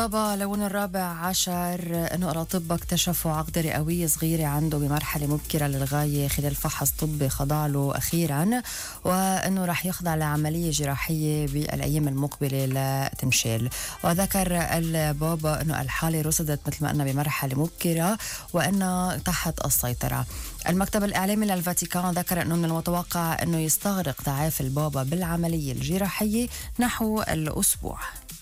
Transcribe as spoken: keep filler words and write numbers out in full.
بابا لون الرابع عشر انه الاطباء اكتشفوا عقده رئويه صغيره عنده بمرحله مبكره للغايه خلال فحص طبي خضع له اخيرا، وانه راح يخضع لعمليه جراحيه بالايام المقبله لتنشال. وذكر البابا انه الحاله رصدت مثل ما قلنا بمرحله مبكره وانها تحت السيطره. المكتب الاعلامي للفاتيكان ذكر انه من المتوقع انه يستغرق تعافي البابا بالعمليه الجراحيه نحو الاسبوع.